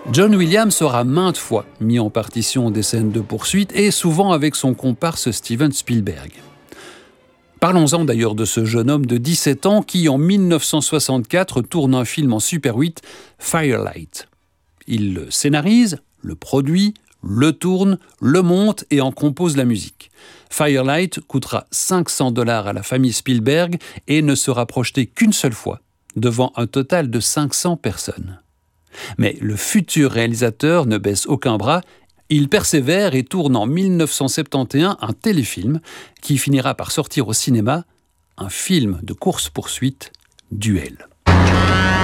John Williams aura maintes fois mis en partition des scènes de poursuite et souvent avec son comparse Steven Spielberg. Parlons-en d'ailleurs de ce jeune homme de 17 ans qui, en 1964, tourne un film en Super 8, Firelight. Il le scénarise, le produit, le tourne, le monte et en compose la musique. Firelight coûtera $500 à la famille Spielberg et ne sera projeté qu'une seule fois, devant un total de 500 personnes. Mais le futur réalisateur ne baisse aucun bras. Il persévère et tourne en 1971 un téléfilm qui finira par sortir au cinéma, un film de course-poursuite, Duel.